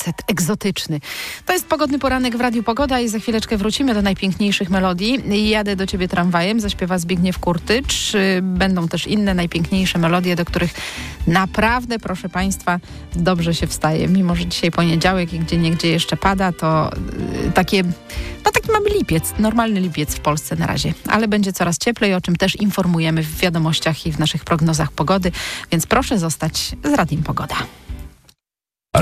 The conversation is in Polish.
facet egzotyczny. To jest pogodny poranek w Radiu Pogoda i za chwileczkę wrócimy do najpiękniejszych melodii. Jadę do ciebie tramwajem, zaśpiewa Zbigniew Kurtycz. Będą też inne najpiękniejsze melodie, do których naprawdę, proszę Państwa, dobrze się wstaje. Mimo że dzisiaj poniedziałek i gdzieniegdzie jeszcze pada, to taki mamy lipiec, normalny lipiec w Polsce na razie. Ale będzie coraz cieplej, o czym też informujemy w wiadomościach i w naszych prognozach pogody, więc proszę zostać z Radiem Pogoda.